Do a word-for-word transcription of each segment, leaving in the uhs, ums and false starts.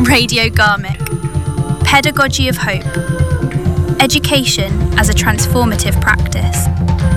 Radio Garmic. Pedagogy of Hope. Education as a transformative practice.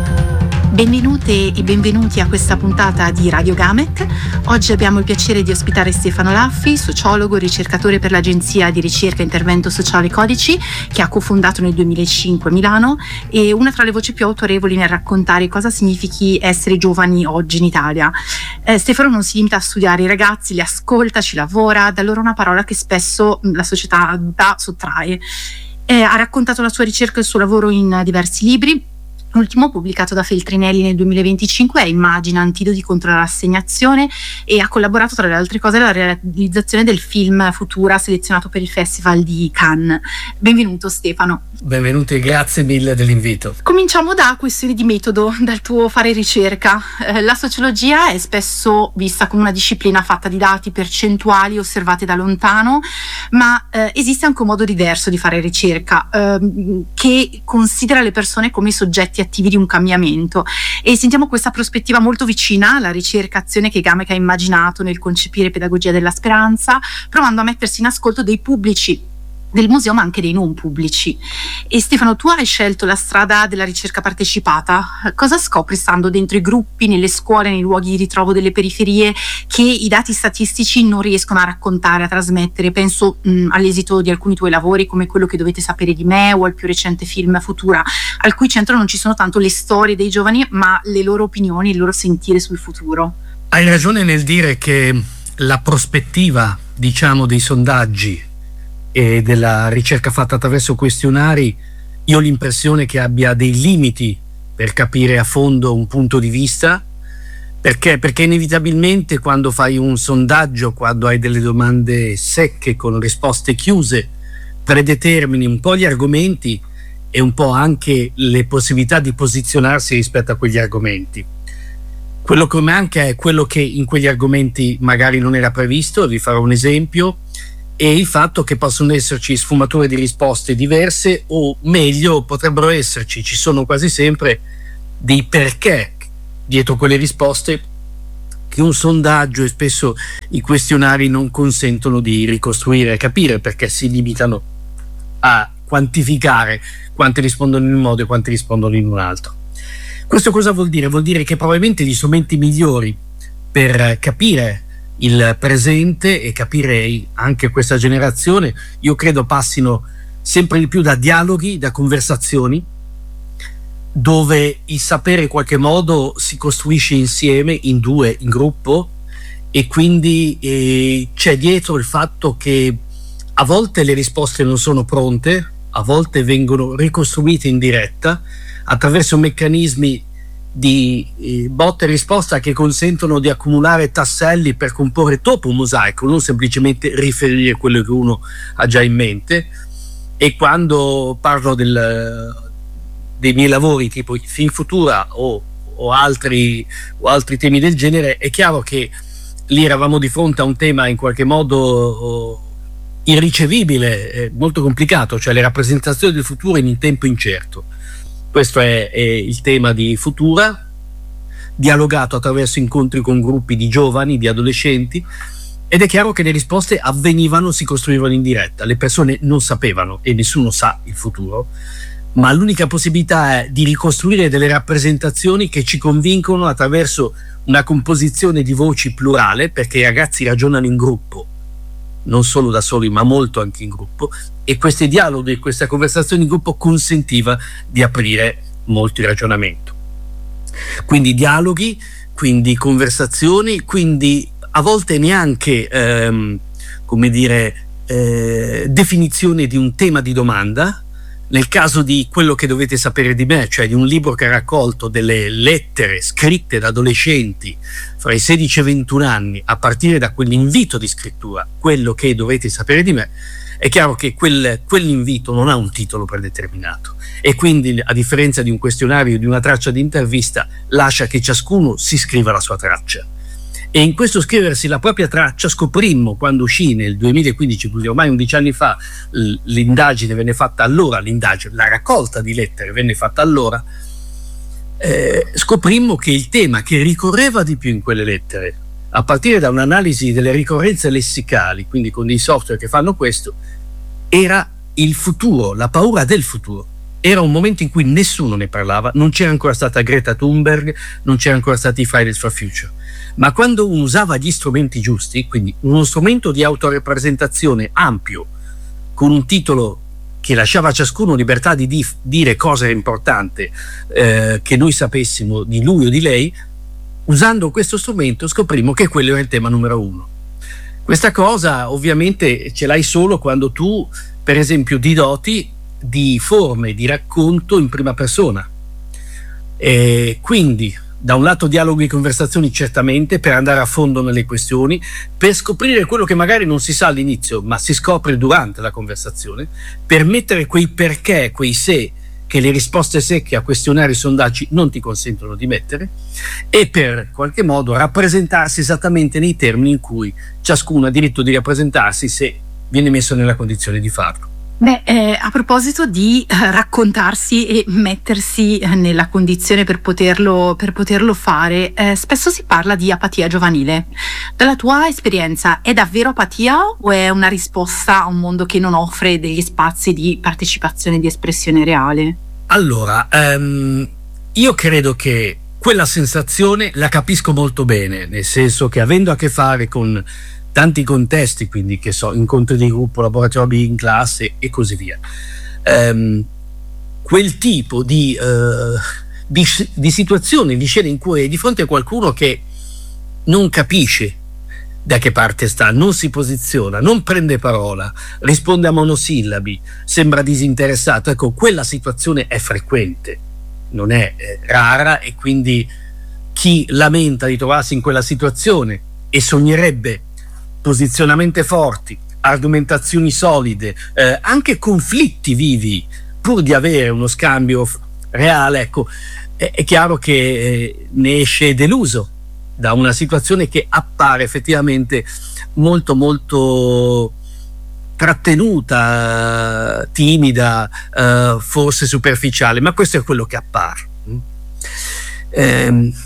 Benvenute e benvenuti a questa puntata di Radio Garmic. Oggi abbiamo il piacere di ospitare Stefano Laffi, sociologo e ricercatore per l'agenzia di ricerca Intervento Sociale Codici, che ha cofondato nel duemilacinque a Milano, e una tra le voci più autorevoli nel raccontare cosa significhi essere giovani oggi in Italia. Eh, Stefano non si limita a studiare i ragazzi, li ascolta, ci lavora, dà loro una parola che spesso la società adulta sottrae. Eh, ha raccontato la sua ricerca e il suo lavoro in diversi libri. L'ultimo, pubblicato da Feltrinelli nel duemilaventicinque, è Immagina, antidoti contro la rassegnazione, e ha collaborato tra le altre cose alla realizzazione del film Futura, selezionato per il Festival di Cannes. Benvenuto Stefano. Benvenuti, grazie mille dell'invito. Cominciamo da questioni di metodo, dal tuo fare ricerca. Eh, la sociologia è spesso vista come una disciplina fatta di dati percentuali osservate da lontano, ma eh, esiste anche un modo diverso di fare ricerca, eh, che considera le persone come i soggetti attivi di un cambiamento, e sentiamo questa prospettiva molto vicina alla ricercazione che Garmic ha immaginato nel concepire Pedagogia della Speranza, provando a mettersi in ascolto dei pubblici del museo, ma anche dei non pubblici. E Stefano, tu hai scelto la strada della ricerca partecipata. Cosa scopri stando dentro i gruppi, nelle scuole, nei luoghi di ritrovo delle periferie, che i dati statistici non riescono a raccontare, a trasmettere? Penso mh, all'esito di alcuni tuoi lavori, come Quello che dovete sapere di me, o al più recente film Futura, al cui centro non ci sono tanto le storie dei giovani, ma le loro opinioni, il loro sentire sul futuro. Hai ragione nel dire che la prospettiva, diciamo, dei sondaggi e della ricerca fatta attraverso questionari, io ho l'impressione che abbia dei limiti per capire a fondo un punto di vista. Perché? Perché inevitabilmente quando fai un sondaggio, quando hai delle domande secche con risposte chiuse, predetermini un po' gli argomenti e un po' anche le possibilità di posizionarsi rispetto a quegli argomenti. Quello che manca è quello che in quegli argomenti magari non era previsto. Vi farò un esempio: e il fatto che possono esserci sfumature di risposte diverse, o meglio potrebbero esserci, ci sono quasi sempre, dei perché dietro quelle risposte che un sondaggio e spesso i questionari non consentono di ricostruire e capire, perché si limitano a quantificare quanti rispondono in un modo e quanti rispondono in un altro. Questo cosa vuol dire? Vuol dire che probabilmente gli strumenti migliori per capire il presente e capire anche questa generazione, io credo passino sempre di più da dialoghi, da conversazioni, dove il sapere in qualche modo si costruisce insieme, in due, in gruppo, e quindi eh, c'è dietro il fatto che a volte le risposte non sono pronte, a volte vengono ricostruite in diretta attraverso meccanismi di eh, botta e risposta che consentono di accumulare tasselli per comporre dopo un mosaico, non semplicemente riferire quello che uno ha già in mente. E quando parlo del, dei miei lavori tipo Film Futura o, o, altri, o altri temi del genere, è chiaro che lì eravamo di fronte a un tema in qualche modo oh, irricevibile, eh, molto complicato, cioè le rappresentazioni del futuro in un tempo incerto. Questo è, è il tema di Futura, dialogato attraverso incontri con gruppi di giovani, di adolescenti, ed è chiaro che le risposte avvenivano, si costruivano in diretta. Le persone non sapevano, e nessuno sa il futuro, ma l'unica possibilità è di ricostruire delle rappresentazioni che ci convincono attraverso una composizione di voci plurale, perché i ragazzi ragionano in gruppo, non solo da soli ma molto anche in gruppo, e questi dialoghi e questa conversazione in gruppo consentiva di aprire molto il ragionamento. Quindi dialoghi, quindi conversazioni, quindi a volte neanche ehm, come dire eh, definizione di un tema di domanda. Nel caso di Quello che dovete sapere di me, cioè di un libro che ha raccolto delle lettere scritte da adolescenti fra i sedici e i ventuno anni, a partire da quell'invito di scrittura, Quello che dovete sapere di me, è chiaro che quel, quell'invito non ha un titolo predeterminato, e quindi, a differenza di un questionario o di una traccia di intervista, lascia che ciascuno si scriva la sua traccia. E in questo scriversi la propria traccia scoprimmo, quando uscì nel duemilaquindici, quindi ormai undici anni fa, l'indagine venne fatta allora, l'indagine, la raccolta di lettere venne fatta allora, eh, scoprimmo che il tema che ricorreva di più in quelle lettere a partire da un'analisi delle ricorrenze lessicali, quindi con dei software che fanno questo, era il futuro, la paura del futuro. Era un momento in cui nessuno ne parlava, non c'era ancora stata Greta Thunberg, non c'era ancora stati Fridays for Future. Ma quando uno usava gli strumenti giusti, quindi uno strumento di autorappresentazione ampio, con un titolo che lasciava a ciascuno libertà di dif- dire cose importanti eh, che noi sapessimo di lui o di lei, usando questo strumento scoprimmo che quello era il tema numero uno. Questa cosa ovviamente ce l'hai solo quando tu, per esempio, ti doti di forme di racconto in prima persona. E quindi da un lato dialoghi e conversazioni certamente per andare a fondo nelle questioni, per scoprire quello che magari non si sa all'inizio ma si scopre durante la conversazione, per mettere quei perché, quei se che le risposte secche a questionari e sondaggi non ti consentono di mettere, e per qualche modo rappresentarsi esattamente nei termini in cui ciascuno ha diritto di rappresentarsi se viene messo nella condizione di farlo. Beh, eh, a proposito di eh, raccontarsi e mettersi eh, nella condizione per poterlo, per poterlo fare, eh, spesso si parla di apatia giovanile. Dalla tua esperienza è davvero apatia o è una risposta a un mondo che non offre degli spazi di partecipazione e di espressione reale? Allora, um, io credo che quella sensazione la capisco molto bene, nel senso che avendo a che fare con tanti contesti, quindi che so, incontri di gruppo, laboratori in classe e così via, um, quel tipo di, uh, di, di situazione, di scena in cui è di fronte a qualcuno che non capisce da che parte sta, non si posiziona, non prende parola, risponde a monosillabi, sembra disinteressato, ecco, quella situazione è frequente, non è eh, rara, e quindi chi lamenta di trovarsi in quella situazione e sognerebbe posizionamenti forti, argomentazioni solide, eh, anche conflitti vivi, pur di avere uno scambio f- reale, ecco, è, è chiaro che eh, ne esce deluso da una situazione che appare effettivamente molto molto trattenuta, timida, eh, forse superficiale, ma questo è quello che appare. Eh,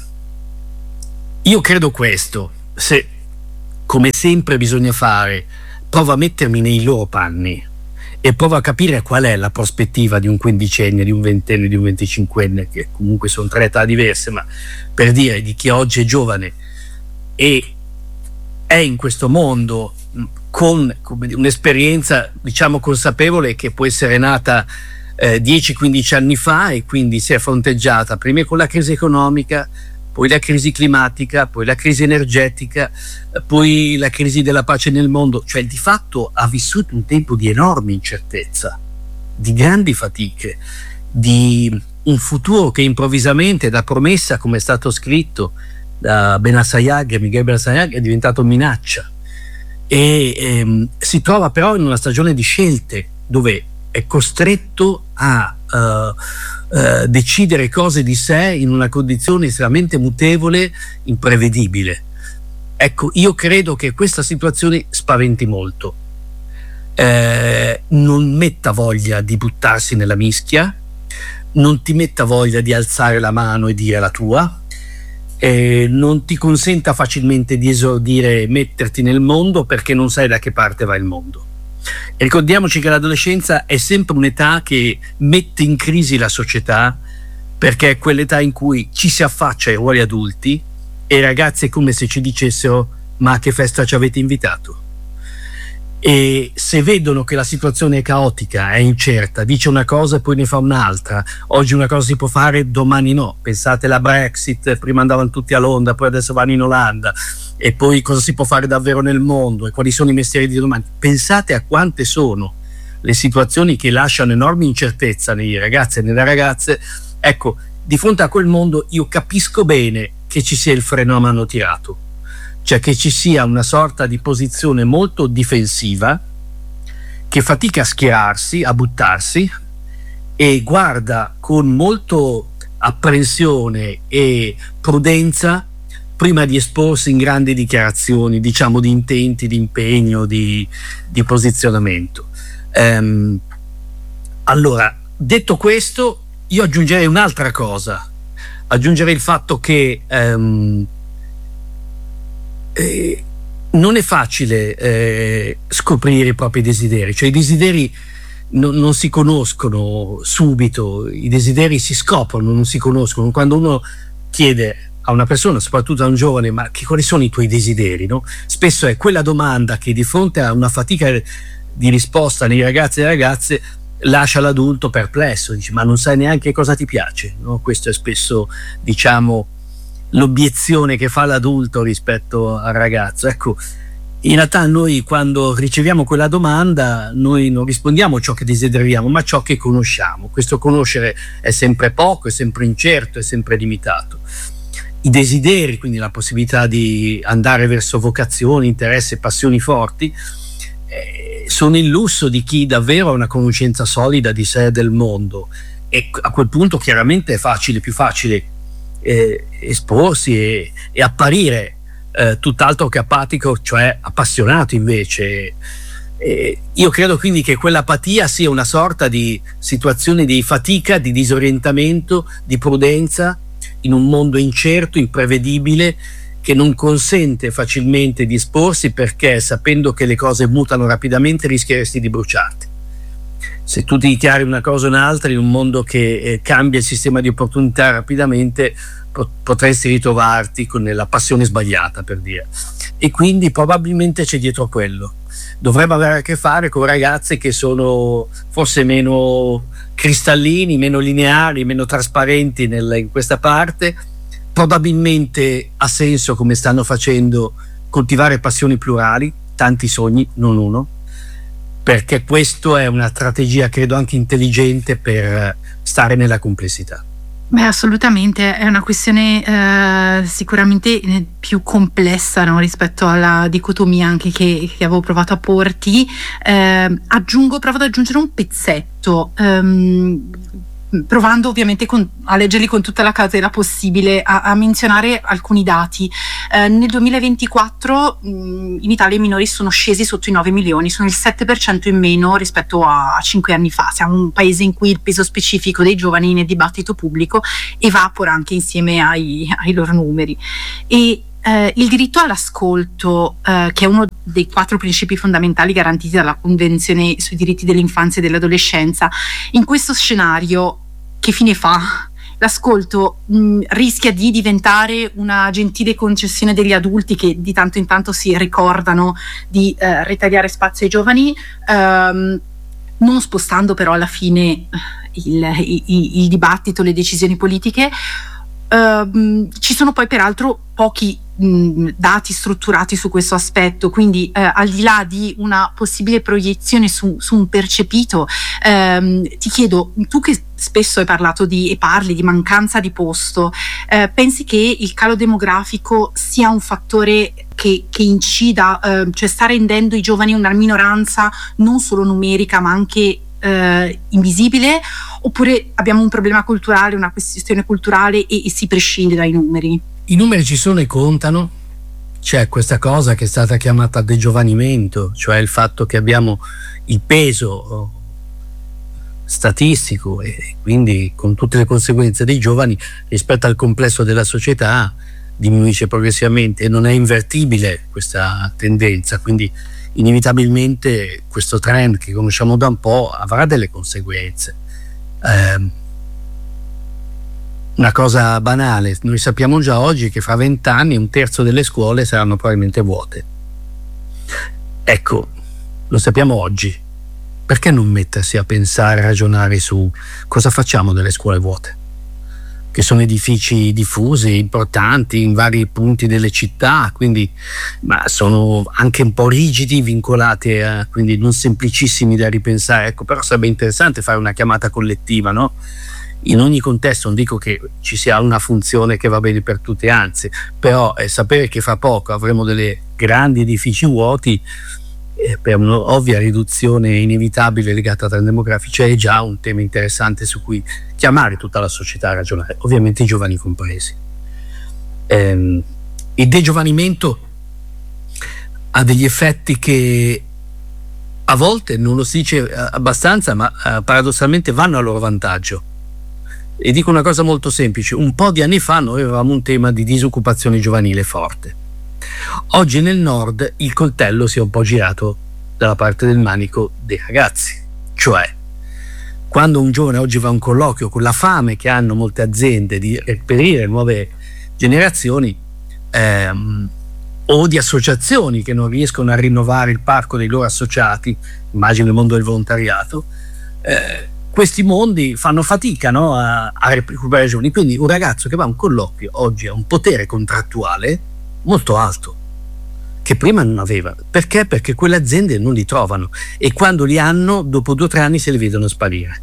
io credo questo, se come sempre bisogna fare, provo a mettermi nei loro panni e provo a capire qual è la prospettiva di un quindicenne, di un ventenne, di un venticinquenne, che comunque sono tre età diverse, ma per dire di chi oggi è giovane e è in questo mondo con come dire, un'esperienza diciamo consapevole che può essere nata eh, dieci quindici anni fa, e quindi si è fronteggiata prima con la crisi economica, poi la crisi climatica, poi la crisi energetica, poi la crisi della pace nel mondo, cioè di fatto ha vissuto un tempo di enorme incertezza, di grandi fatiche, di un futuro che improvvisamente da promessa, come è stato scritto da Benassayag, Miguel Benassayag, è diventato minaccia, e ehm, si trova però in una stagione di scelte dove è costretto a uh, uh, decidere cose di sé in una condizione estremamente mutevole, imprevedibile. Ecco, io credo che questa situazione spaventi molto, eh, non metta voglia di buttarsi nella mischia, non ti metta voglia di alzare la mano e dire la tua, eh, non ti consenta facilmente di esordire, metterti nel mondo, perché non sai da che parte va il mondo. E ricordiamoci che l'adolescenza è sempre un'età che mette in crisi la società, perché è quell'età in cui ci si affaccia ai ruoli adulti e i ragazzi è come se ci dicessero: ma a che festa ci avete invitato? E se vedono che la situazione è caotica, è incerta, dice una cosa e poi ne fa un'altra, oggi una cosa si può fare, domani no. Pensate alla Brexit, prima andavano tutti a Londra, poi adesso vanno in Olanda, e poi cosa si può fare davvero nel mondo e quali sono i mestieri di domani. Pensate a quante sono le situazioni che lasciano enorme incertezza nei ragazzi e nelle ragazze. Ecco, di fronte a quel mondo io capisco bene che ci sia il freno a mano tirato, cioè che ci sia una sorta di posizione molto difensiva che fatica a schierarsi, a buttarsi, e guarda con molto apprensione e prudenza prima di esporsi in grandi dichiarazioni, diciamo, di intenti, di impegno, di, di posizionamento. Um, allora, detto questo, io aggiungerei un'altra cosa, aggiungerei il fatto che um, eh, non è facile eh, scoprire i propri desideri, cioè i desideri non, non si conoscono subito, i desideri si scoprono, non si conoscono. Quando uno chiede a una persona, soprattutto a un giovane, ma che, quali sono i tuoi desideri, no? Spesso è quella domanda che, di fronte a una fatica di risposta nei ragazzi e le ragazze, lascia l'adulto perplesso, dice ma non sai neanche cosa ti piace, no? Questo è spesso, diciamo, l'obiezione che fa l'adulto rispetto al ragazzo. Ecco, in realtà noi quando riceviamo quella domanda noi non rispondiamo ciò che desideriamo, ma ciò che conosciamo. Questo conoscere è sempre poco, è sempre incerto, è sempre limitato. I desideri, quindi la possibilità di andare verso vocazioni, interessi e passioni forti, eh, sono il lusso di chi davvero ha una conoscenza solida di sé e del mondo, e a quel punto chiaramente è facile, più facile eh, esporsi e, e apparire eh, tutt'altro che apatico, cioè appassionato invece. Eh, io credo quindi che quell'apatia sia una sorta di situazione di fatica, di disorientamento, di prudenza in un mondo incerto, imprevedibile, che non consente facilmente di esporsi, perché sapendo che le cose mutano rapidamente rischieresti di bruciarti. Se tu ti dichiari una cosa o un'altra in un mondo che eh, cambia il sistema di opportunità rapidamente, pot- potresti ritrovarti con la passione sbagliata, per dire. E quindi probabilmente c'è dietro quello. Dovremmo avere a che fare con ragazze che sono forse meno cristallini, meno lineari, meno trasparenti nel, in questa parte. Probabilmente ha senso, come stanno facendo, coltivare passioni plurali, tanti sogni, non uno, perché questo è una strategia, credo, anche intelligente per stare nella complessità. Beh, assolutamente, è una questione eh, sicuramente più complessa, no, rispetto alla dicotomia anche che, che avevo provato a porti. Eh, aggiungo, provo ad aggiungere un pezzetto, ehm, provando ovviamente con, a leggerli con tutta la cautela possibile, a, a menzionare alcuni dati. Eh, nel duemilaventiquattro mh, in Italia i minori sono scesi sotto i nove milioni, sono il sette per cento in meno rispetto a cinque anni fa. Siamo un paese in cui il peso specifico dei giovani nel dibattito pubblico evapora anche insieme ai, ai loro numeri. E eh, il diritto all'ascolto, eh, che è uno dei quattro principi fondamentali garantiti dalla Convenzione sui diritti dell'infanzia e dell'adolescenza, in questo scenario che fine fa? L'ascolto mh, rischia di diventare una gentile concessione degli adulti che di tanto in tanto si ricordano di eh, ritagliare spazio ai giovani, ehm, non spostando però alla fine il, il, il dibattito, le decisioni politiche. Uh, ci sono poi peraltro pochi mh, dati strutturati su questo aspetto, quindi uh, al di là di una possibile proiezione su, su un percepito, um, ti chiedo, tu che spesso hai parlato di e parli di mancanza di posto, uh, pensi che il calo demografico sia un fattore che, che incida, uh, cioè sta rendendo i giovani una minoranza non solo numerica ma anche Uh, invisibile, oppure abbiamo un problema culturale, una questione culturale e, e si prescinde dai numeri? I numeri ci sono e contano. C'è questa cosa che è stata chiamata degiovanimento, cioè il fatto che abbiamo il peso statistico e quindi con tutte le conseguenze dei giovani rispetto al complesso della società diminuisce progressivamente e non è invertibile questa tendenza, quindi inevitabilmente questo trend che conosciamo da un po' avrà delle conseguenze. Eh, una cosa banale, noi sappiamo già oggi che fra vent'anni un terzo delle scuole saranno probabilmente vuote. Ecco, lo sappiamo oggi. Perché non mettersi a pensare, a ragionare su cosa facciamo delle scuole vuote? Che sono edifici diffusi, importanti in vari punti delle città, quindi ma sono anche un po' rigidi, vincolati, a, quindi non semplicissimi da ripensare. Ecco, però sarebbe interessante fare una chiamata collettiva, no? In ogni contesto, non dico che ci sia una funzione che va bene per tutti, anzi, però eh, sapere che fra poco avremo delle grandi edifici vuoti eh, per un'ovvia riduzione inevitabile legata ai trend demografici è già un tema interessante su cui chiamare tutta la società a ragionare, ovviamente i giovani compresi. Ehm, il degiovanimento ha degli effetti che a volte non lo si dice abbastanza, ma eh, paradossalmente vanno a loro vantaggio. E dico una cosa molto semplice: un po' di anni fa noi avevamo un tema di disoccupazione giovanile forte. Oggi nel nord il coltello si è un po' girato dalla parte del manico dei ragazzi, cioè quando un giovane oggi va a un colloquio con la fame che hanno molte aziende di reperire nuove generazioni, ehm, o di associazioni che non riescono a rinnovare il parco dei loro associati, immagino il mondo del volontariato, eh, questi mondi fanno fatica, no, a, a recuperare giovani. Quindi un ragazzo che va a un colloquio oggi ha un potere contrattuale molto alto che prima non aveva. Perché? Perché quelle aziende non li trovano, e quando li hanno dopo due o tre anni se li vedono sparire.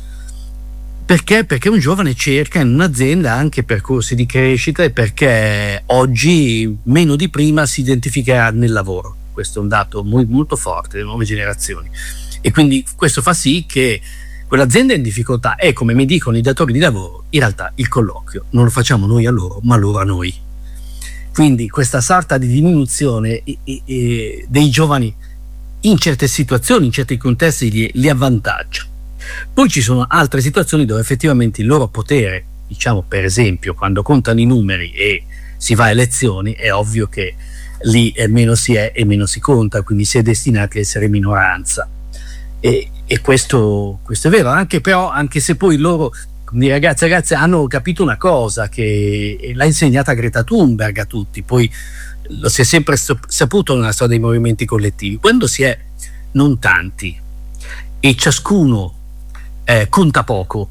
Perché? Perché un giovane cerca in un'azienda anche percorsi di crescita, e perché oggi meno di prima si identificherà nel lavoro. Questo è un dato muy, molto forte delle nuove generazioni, e quindi questo fa sì che quell'azienda è in difficoltà, e come mi dicono i datori di lavoro, in realtà il colloquio non lo facciamo noi a loro, ma loro a noi. Quindi questa sorta di diminuzione e, e, e dei giovani in certe situazioni, in certi contesti li, li avvantaggia. Poi ci sono altre situazioni dove effettivamente il loro potere, diciamo per esempio quando contano i numeri e si va a elezioni, è ovvio che lì meno si è e meno si conta, quindi si è destinati a essere minoranza, e, e questo, questo è vero, anche però anche se poi loro, i ragazzi e ragazze, hanno capito una cosa che l'ha insegnata Greta Thunberg a tutti, poi lo si è sempre saputo nella storia dei movimenti collettivi: quando si è non tanti e ciascuno Eh, conta poco,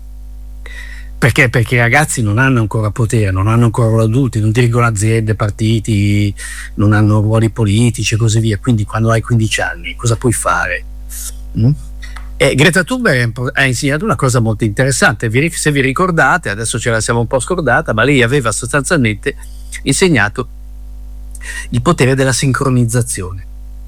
perché perché i ragazzi non hanno ancora potere, non hanno ancora ruoli adulti, non dirigono aziende, partiti, non hanno ruoli politici e così via. Quindi quando hai quindici anni cosa puoi fare? Mm? E Greta Thunberg ha insegnato una cosa molto interessante, se vi ricordate, adesso ce la siamo un po' scordata, ma lei aveva sostanzialmente insegnato il potere della sincronizzazione.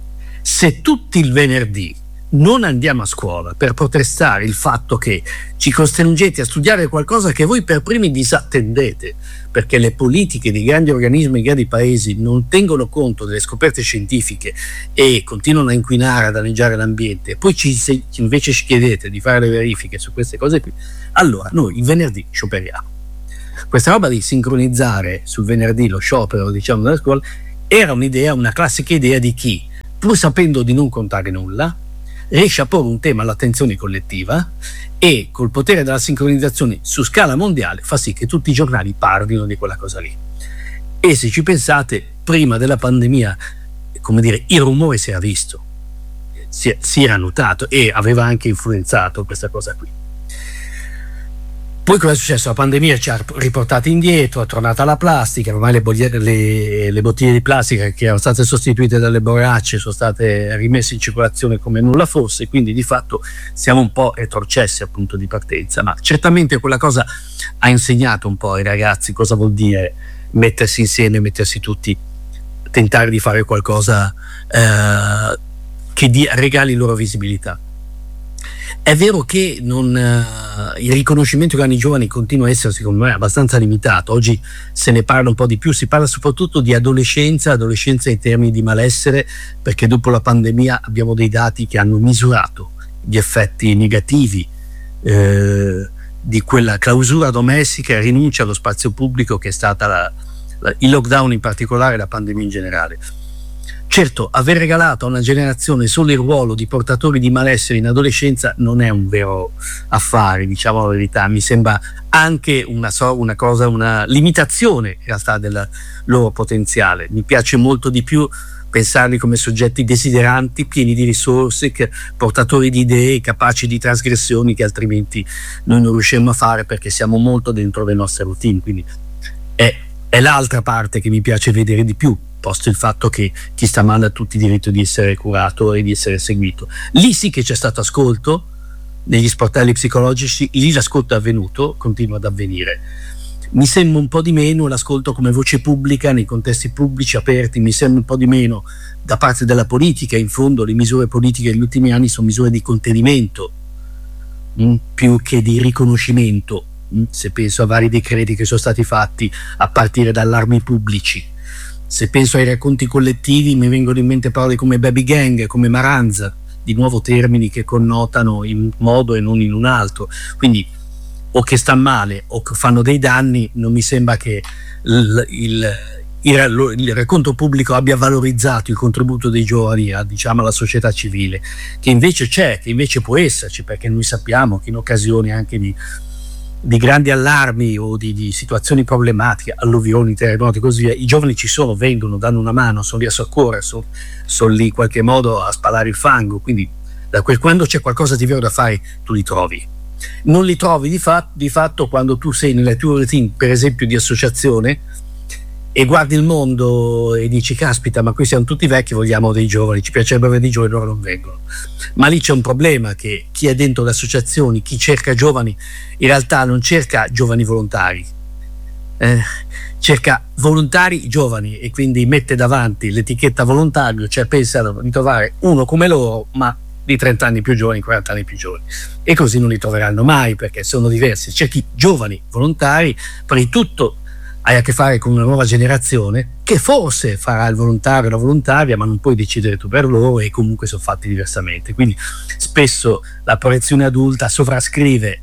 Se tutti il venerdì non andiamo a scuola per protestare il fatto che ci costringete a studiare qualcosa che voi per primi disattendete, perché le politiche dei grandi organismi, dei grandi paesi non tengono conto delle scoperte scientifiche e continuano a inquinare, a danneggiare l'ambiente, e poi ci, se invece ci chiedete di fare le verifiche su queste cose qui, allora noi il venerdì scioperiamo. Questa roba di sincronizzare sul venerdì lo sciopero, diciamo, della scuola era un'idea, una classica idea di chi, pur sapendo di non contare nulla, riesce a porre un tema all'attenzione collettiva e col potere della sincronizzazione su scala mondiale fa sì che tutti i giornali parlino di quella cosa lì. E se ci pensate, prima della pandemia, come dire, il rumore si era visto, si, si era notato e aveva anche influenzato questa cosa qui. Poi cosa è successo? La pandemia ci ha riportati indietro, è tornata la plastica, ormai le, bogliere, le, le bottiglie di plastica che erano state sostituite dalle borracce sono state rimesse in circolazione come nulla fosse, quindi di fatto siamo un po' retrocessi al punto di partenza, ma certamente quella cosa ha insegnato un po' ai ragazzi cosa vuol dire mettersi insieme, mettersi tutti, tentare di fare qualcosa eh, che dia, regali loro visibilità. È vero che non, uh, il riconoscimento che hanno i giovani continua a essere, secondo me, abbastanza limitato. Oggi se ne parla un po' di più, si parla soprattutto di adolescenza, adolescenza in termini di malessere, perché dopo la pandemia abbiamo dei dati che hanno misurato gli effetti negativi eh, di quella clausura domestica e rinuncia allo spazio pubblico che è stata la, la, il lockdown in particolare e la pandemia in generale. Certo, aver regalato a una generazione solo il ruolo di portatori di malessere in adolescenza non è un vero affare, diciamo la verità. Mi sembra anche una, una cosa, una limitazione in realtà del loro potenziale. Mi piace molto di più pensarli come soggetti desideranti, pieni di risorse, che, portatori di idee, capaci di trasgressioni che altrimenti noi non riusciamo a fare perché siamo molto dentro le nostre routine. Quindi è, è l'altra parte che mi piace vedere di più, posto il fatto che chi sta male ha tutti il diritto di essere curato e di essere seguito. Lì sì che c'è stato ascolto, negli sportelli psicologici, lì l'ascolto è avvenuto, continua ad avvenire. Mi sembra un po' di meno l'ascolto come voce pubblica nei contesti pubblici aperti, mi sembra un po' di meno da parte della politica. In fondo le misure politiche degli ultimi anni sono misure di contenimento mh, più che di riconoscimento, mh, se penso a vari decreti che sono stati fatti a partire da allarmi pubblici. Se penso ai racconti collettivi mi vengono in mente parole come baby gang, come maranza, di nuovo termini che connotano in un modo e non in un altro. Quindi o che sta male o che fanno dei danni, non mi sembra che il, il, il, lo, il racconto pubblico abbia valorizzato il contributo dei giovani a, diciamo, alla società civile, che invece c'è, che invece può esserci, perché noi sappiamo che in occasioni anche di, di grandi allarmi o di, di situazioni problematiche, alluvioni, terremoti e così via, i giovani ci sono, vengono, danno una mano, sono lì a soccorrere, sono, sono lì in qualche modo a spalare il fango, quindi da quel, quando c'è qualcosa di vero da fare tu li trovi. Non li trovi di, fat, di fatto quando tu sei nelle tue routine, per esempio di associazione, e guardi il mondo e dici caspita, ma qui siamo tutti vecchi, vogliamo dei giovani, ci piacerebbe avere dei giovani, loro non vengono. Ma lì c'è un problema, che chi è dentro le associazioni, chi cerca giovani, in realtà non cerca giovani volontari, eh, cerca volontari giovani, e quindi mette davanti l'etichetta volontario, cioè pensano di trovare uno come loro ma di trenta anni più giovani, quaranta anni più giovani, e così non li troveranno mai, perché sono diversi. Cerchi giovani volontari, prima di tutto hai a che fare con una nuova generazione che forse farà il volontario o la volontaria, ma non puoi decidere tu per loro, e comunque sono fatti diversamente. Quindi spesso la proiezione adulta sovrascrive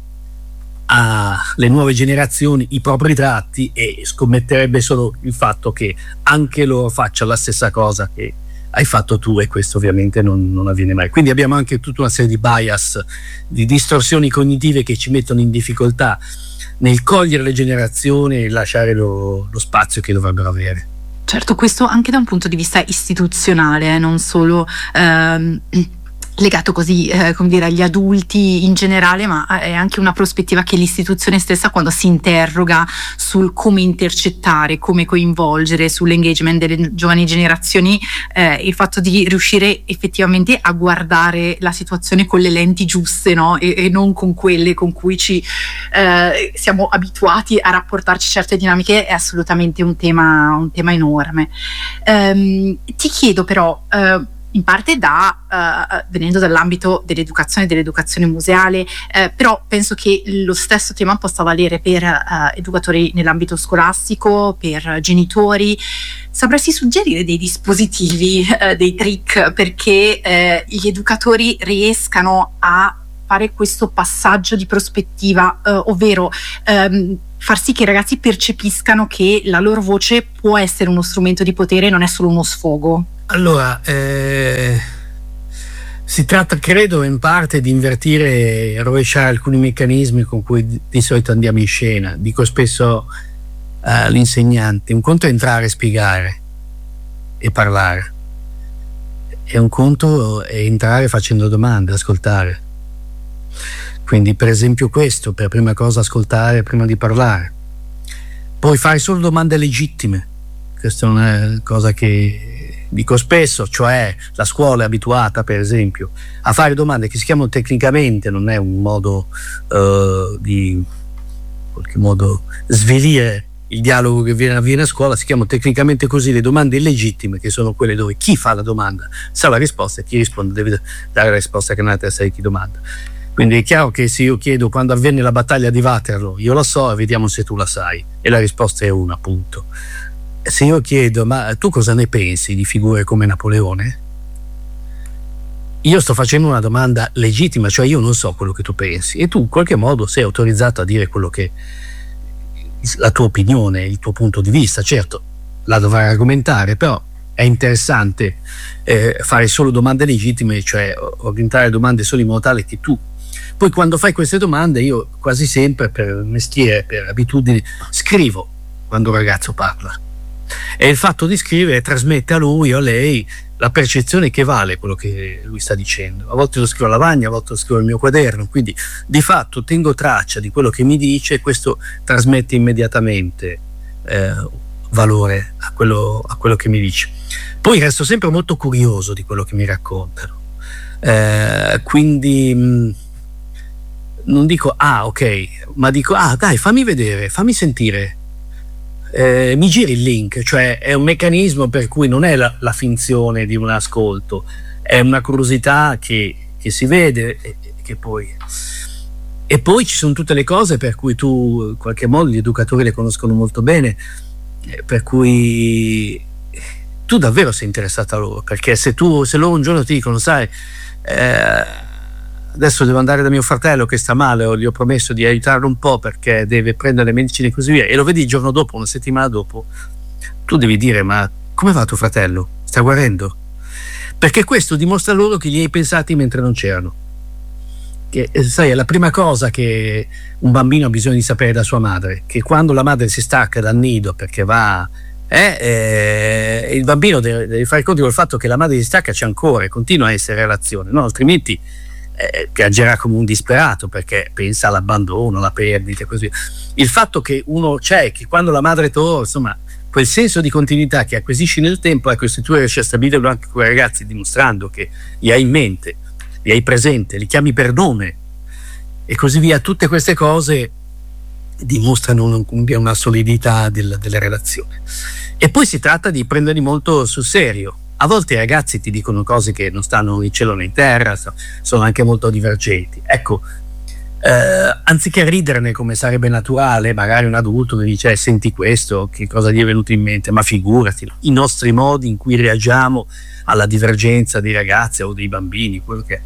alle nuove generazioni i propri tratti e scommetterebbe solo il fatto che anche loro facciano la stessa cosa che hai fatto tu, e questo ovviamente non, non avviene mai. Quindi abbiamo anche tutta una serie di bias, di distorsioni cognitive che ci mettono in difficoltà nel cogliere le generazioni e lasciare lo, lo spazio che dovrebbero avere. Certo, questo anche da un punto di vista istituzionale, eh, non solo ehm, legato così, eh, come dire, agli adulti in generale, ma è anche una prospettiva che l'istituzione stessa, quando si interroga sul come intercettare, come coinvolgere, sull'engagement delle giovani generazioni, eh, il fatto di riuscire effettivamente a guardare la situazione con le lenti giuste, no? e, e non con quelle con cui ci eh, siamo abituati a rapportarci certe dinamiche, è assolutamente un tema, un tema enorme. Ehm, ti chiedo però, eh, in parte da, uh, venendo dall'ambito dell'educazione, dell'educazione museale, eh, però penso che lo stesso tema possa valere per uh, educatori nell'ambito scolastico, per genitori. Sapresti suggerire dei dispositivi, uh, dei trick, perché uh, gli educatori riescano a fare questo passaggio di prospettiva, uh, ovvero um, far sì che i ragazzi percepiscano che la loro voce può essere uno strumento di potere, non è solo uno sfogo? Allora, eh, si tratta, credo, in parte di invertire e rovesciare alcuni meccanismi con cui di, di solito andiamo in scena. Dico spesso all'insegnante: un conto è entrare e spiegare e parlare, e un conto è entrare facendo domande, ascoltare. Quindi, per esempio, questo, per prima cosa ascoltare prima di parlare, poi fare solo domande legittime. Questa è una cosa che dico spesso, cioè la scuola è abituata, per esempio, a fare domande che si chiamano tecnicamente, non è un modo uh, di in qualche modo svelire il dialogo che viene, avviene a scuola, si chiamano tecnicamente così le domande illegittime, che sono quelle dove chi fa la domanda sa la risposta e chi risponde deve dare la risposta che è nella testa di chi domanda. Quindi è chiaro che se io chiedo quando avvenne la battaglia di Waterloo, io la so e vediamo se tu la sai, e la risposta è una, punto. Se io chiedo ma tu cosa ne pensi di figure come Napoleone, io sto facendo una domanda legittima, cioè io non so quello che tu pensi, e tu in qualche modo sei autorizzato a dire quello che la tua opinione, il tuo punto di vista. Certo, la dovrai argomentare, però è interessante eh, fare solo domande legittime, cioè orientare domande solo in modo tale che tu poi, quando fai queste domande, io quasi sempre per mestiere, per abitudine, scrivo quando un ragazzo parla, e il fatto di scrivere trasmette a lui o a lei la percezione che vale quello che lui sta dicendo. A volte lo scrivo alla lavagna, a volte lo scrivo nel mio quaderno, quindi di fatto tengo traccia di quello che mi dice, e questo trasmette immediatamente eh, valore a quello, a quello che mi dice. Poi resto sempre molto curioso di quello che mi raccontano, eh, quindi mh, non dico ah ok, ma dico ah dai, fammi vedere, fammi sentire, eh, mi giri il link. Cioè è un meccanismo per cui non è la, la finzione di un ascolto, è una curiosità che, che si vede e, che poi e poi ci sono tutte le cose per cui tu, in qualche modo, gli educatori le conoscono molto bene, eh, per cui tu davvero sei interessato a loro, perché se tu se loro un giorno ti dicono sai eh, adesso devo andare da mio fratello che sta male, o gli ho promesso di aiutarlo un po' perché deve prendere le medicine e così via, e lo vedi il giorno dopo, una settimana dopo, tu devi dire: ma come va tuo fratello? Sta guarendo? Perché questo dimostra loro che li hai pensati mentre non c'erano. Che, sai, è la prima cosa che un bambino ha bisogno di sapere da sua madre, che quando la madre si stacca dal nido perché va eh, eh, il bambino deve, deve fare conto col fatto che la madre si stacca, c'è ancora e continua a essere relazione, no? Altrimenti eh, piangerà come un disperato perché pensa all'abbandono, alla perdita e così. Il fatto che uno c'è, che quando la madre torna, insomma, quel senso di continuità che acquisisci nel tempo, ecco, se tu riesci a stabilirlo anche con i ragazzi, dimostrando che li hai in mente, li hai presente, li chiami per nome e così via, tutte queste cose dimostrano una, una solidità del, delle relazioni. E poi si tratta di prenderli molto sul serio. A volte i ragazzi ti dicono cose che non stanno in cielo né in terra, sono anche molto divergenti. Ecco, eh, anziché riderne come sarebbe naturale, magari un adulto mi dice: eh, senti questo, che cosa gli è venuto in mente? Ma figurati, i nostri modi in cui reagiamo alla divergenza dei ragazzi o dei bambini, quello che è.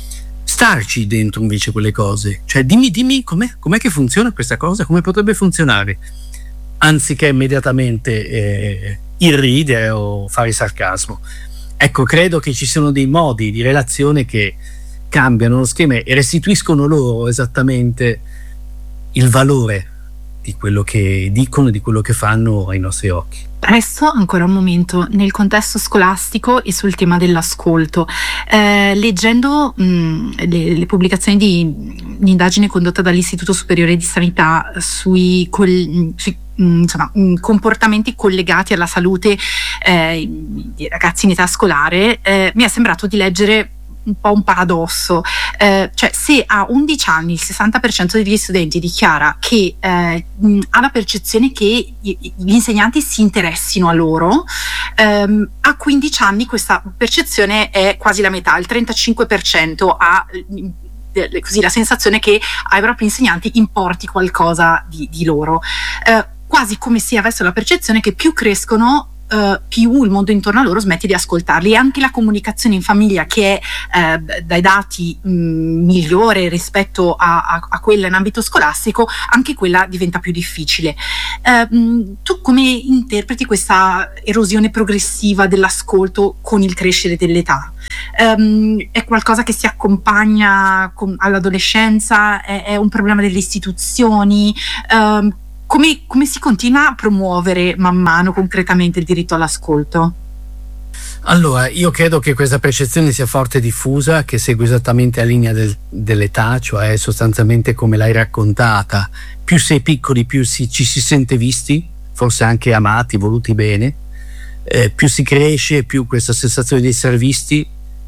Starci dentro invece quelle cose, cioè dimmi, dimmi com'è, com'è che funziona questa cosa, come potrebbe funzionare, anziché immediatamente eh, irridere o fare sarcasmo. Ecco, credo che ci siano dei modi di relazione che cambiano lo schema e restituiscono loro esattamente il valore di quello che dicono e di quello che fanno ai nostri occhi. Resto ancora un momento nel contesto scolastico e sul tema dell'ascolto. Eh, leggendo mh, le, le pubblicazioni di, di indagine condotta dall'Istituto Superiore di Sanità sui, col, sui mh, insomma, mh, comportamenti collegati alla salute eh, di ragazzi in età scolare, eh, mi è sembrato di leggere un po' un paradosso, eh, cioè se a undici anni il sessanta per cento degli studenti dichiara che eh, mh, ha la percezione che gli, gli insegnanti si interessino a loro, ehm, a quindici anni questa percezione è quasi la metà, il trentacinque per cento ha eh, così la sensazione che ai propri insegnanti importi qualcosa di, di loro, eh, quasi come se avessero la percezione che più crescono Uh, più il mondo intorno a loro smette di ascoltarli, e anche la comunicazione in famiglia, che è uh, dai dati mh, migliore rispetto a, a, a quella in ambito scolastico, anche quella diventa più difficile. Uh, mh, tu come interpreti questa erosione progressiva dell'ascolto con il crescere dell'età? Um, è qualcosa che si accompagna con, all'adolescenza? È, è un problema delle istituzioni? Um, Come, come si continua a promuovere man mano concretamente il diritto all'ascolto? Allora, io credo che questa percezione sia forte e diffusa, che segue esattamente la linea del, dell'età, cioè sostanzialmente come l'hai raccontata. Più sei piccoli, più si, ci si sente visti, forse anche amati, voluti bene. Eh, più si cresce, più questa sensazione di essere visti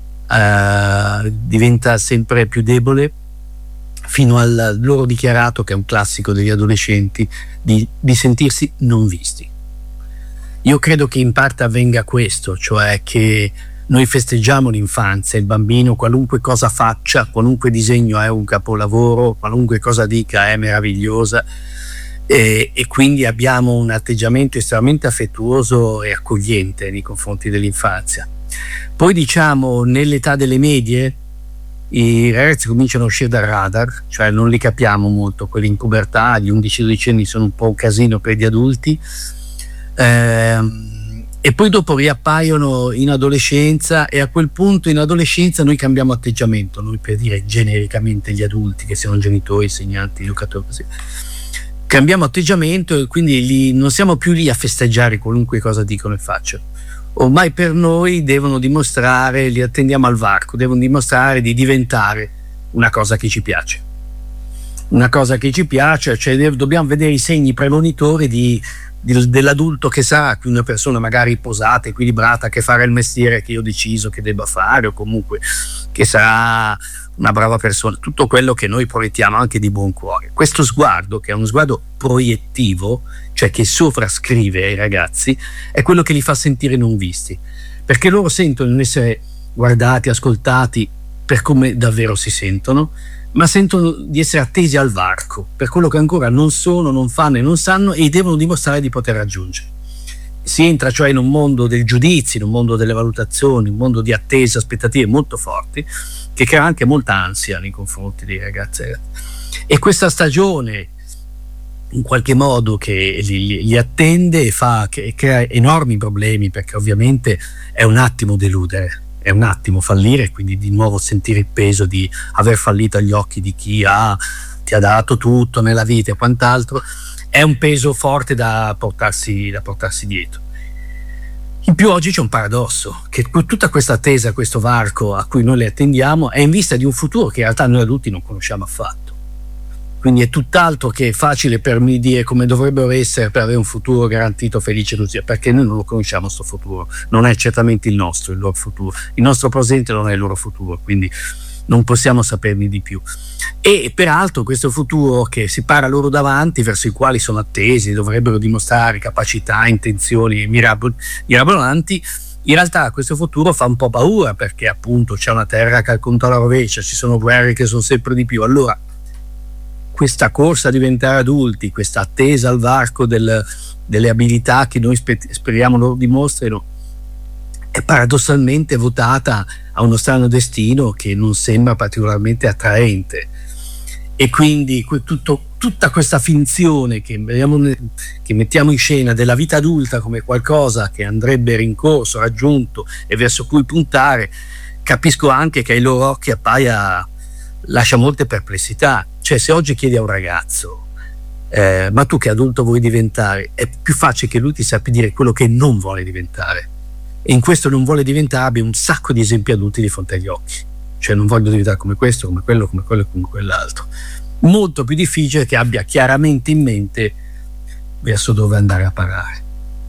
eh, diventa sempre più debole, fino al loro dichiarato, che è un classico degli adolescenti, di, di sentirsi non visti. Io credo che in parte avvenga questo, cioè che noi festeggiamo l'infanzia, il bambino qualunque cosa faccia, qualunque disegno è un capolavoro, qualunque cosa dica è meravigliosa, e, e quindi abbiamo un atteggiamento estremamente affettuoso e accogliente nei confronti dell'infanzia. Poi diciamo nell'età delle medie i ragazzi cominciano a uscire dal radar, cioè non li capiamo molto, quelli in pubertà, gli undici dodici anni sono un po' un casino per gli adulti, ehm, e poi dopo riappaiono in adolescenza, e a quel punto in adolescenza noi cambiamo atteggiamento, noi, per dire genericamente gli adulti, che siano genitori, insegnanti, educatori, così cambiamo atteggiamento, e quindi li, non siamo più lì a festeggiare qualunque cosa dicono e facciano. Ormai per noi devono dimostrare, li attendiamo al varco, devono dimostrare di diventare una cosa che ci piace. Una cosa che ci piace, cioè dobbiamo vedere i segni premonitori di, di, dell'adulto che sarà una persona magari posata, equilibrata, che farà il mestiere che io ho deciso che debba fare, o comunque che sarà una brava persona, tutto quello che noi proiettiamo anche di buon cuore. Questo sguardo, che è uno sguardo proiettivo, cioè che sovrascrive ai ragazzi, è quello che li fa sentire non visti, perché loro sentono di non essere guardati, ascoltati per come davvero si sentono, ma sentono di essere attesi al varco per quello che ancora non sono, non fanno e non sanno, e devono dimostrare di poter raggiungere. Si entra cioè in un mondo del giudizio, in un mondo delle valutazioni, un mondo di attese, aspettative molto forti, che crea anche molta ansia nei confronti dei ragazzi. E questa stagione in qualche modo che li, li attende e fa che crea enormi problemi, perché ovviamente è un attimo deludere, è un attimo fallire, quindi di nuovo sentire il peso di aver fallito agli occhi di chi ha, ti ha dato tutto nella vita e quant'altro. È un peso forte da portarsi, da portarsi dietro. In più oggi c'è un paradosso, che tutta questa attesa, questo varco a cui noi le attendiamo è in vista di un futuro che in realtà noi adulti non conosciamo affatto. Quindi è tutt'altro che facile per me dire come dovrebbero essere per avere un futuro garantito, felice e così, perché noi non lo conosciamo sto futuro, non è certamente il nostro, il loro futuro, il nostro presente non è il loro futuro, quindi non possiamo saperne di più. E peraltro questo futuro che si para loro davanti, verso i quali sono attesi, dovrebbero dimostrare capacità, intenzioni mirabol- mirabolanti, in realtà questo futuro fa un po' paura, perché appunto c'è una terra che al conto alla rovescia, ci sono guerre che sono sempre di più. Allora questa corsa a diventare adulti, questa attesa al varco del, delle abilità che noi spe- speriamo loro dimostrino, è paradossalmente votata a uno strano destino che non sembra particolarmente attraente. E quindi tutto, tutta questa finzione che, che mettiamo in scena della vita adulta come qualcosa che andrebbe rincorso, raggiunto e verso cui puntare, capisco anche che ai loro occhi appaia, lascia molte perplessità. Cioè, se oggi chiedi a un ragazzo eh, ma tu che adulto vuoi diventare, è più facile che lui ti sappia dire quello che non vuole diventare, e in questo non vuole diventare abbia un sacco di esempi adulti di fronte agli occhi. Cioè, non voglio diventare come questo, come quello, come quello, come quell'altro. Molto più difficile che abbia chiaramente in mente verso dove andare a parare.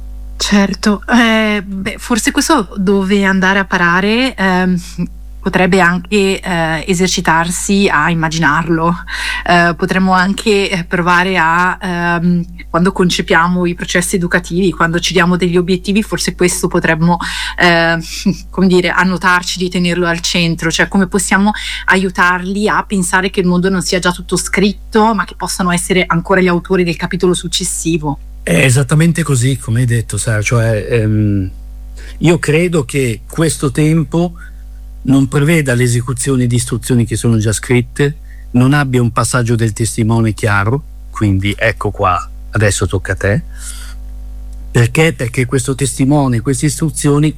Certo, eh, beh, forse questo dove andare a parare ehm, potrebbe anche eh, esercitarsi a immaginarlo. Eh, potremmo anche provare a, ehm, quando concepiamo i processi educativi, quando ci diamo degli obiettivi, forse questo potremmo, eh, come dire, annotarci di tenerlo al centro, cioè come possiamo aiutarli a pensare che il mondo non sia già tutto scritto, ma che possano essere ancora gli autori del capitolo successivo. È esattamente così, come hai detto, Sara, cioè ehm, io credo che questo tempo non preveda l'esecuzione di istruzioni che sono già scritte, non abbia un passaggio del testimone chiaro, quindi ecco qua, adesso tocca a te. Perché? Perché questo testimone, queste istruzioni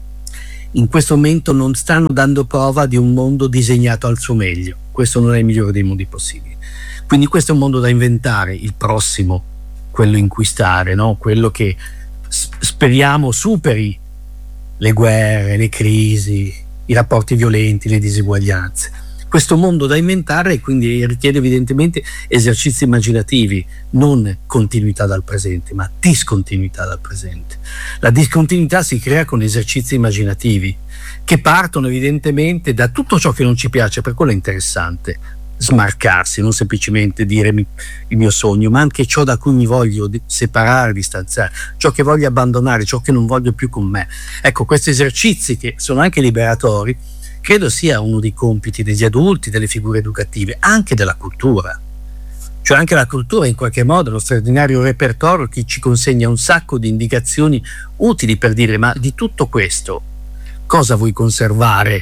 in questo momento non stanno dando prova di un mondo disegnato al suo meglio. Questo non è il migliore dei modi possibili. Quindi questo è un mondo da inventare, il prossimo, quello in cui stare, no? Quello che speriamo superi le guerre, le crisi, i rapporti violenti, le diseguaglianze. Questo mondo da inventare, e quindi richiede evidentemente esercizi immaginativi, non continuità dal presente, ma discontinuità dal presente. La discontinuità si crea con esercizi immaginativi che partono evidentemente da tutto ciò che non ci piace, per quello è interessante smarcarsi, non semplicemente dire il mio sogno, ma anche ciò da cui mi voglio separare, distanziare, ciò che voglio abbandonare, ciò che non voglio più con me. Ecco, questi esercizi che sono anche liberatori credo sia uno dei compiti degli adulti, delle figure educative, anche della cultura. Cioè anche la cultura in qualche modo è uno straordinario repertorio che ci consegna un sacco di indicazioni utili per dire ma di tutto questo cosa vuoi conservare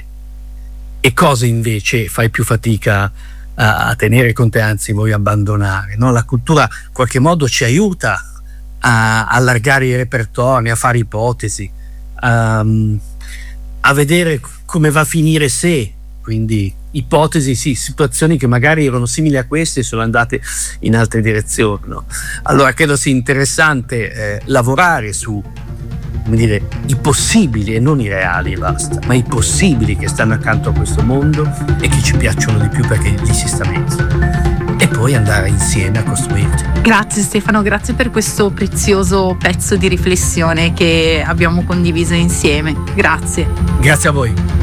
e cosa invece fai più fatica a tenere con te, anzi vuoi abbandonare, no? La cultura in qualche modo ci aiuta a allargare i repertori, a fare ipotesi, a, a vedere come va a finire se, quindi ipotesi, sì, situazioni che magari erano simili a queste e sono andate in altre direzioni, no? Allora credo sia interessante eh, lavorare su, come dire, i possibili e non i reali e basta, ma i possibili che stanno accanto a questo mondo e che ci piacciono di più perché gli si sta mezzo, e poi andare insieme a costruirli. Grazie Stefano, grazie per questo prezioso pezzo di riflessione che abbiamo condiviso insieme. Grazie. Grazie a voi.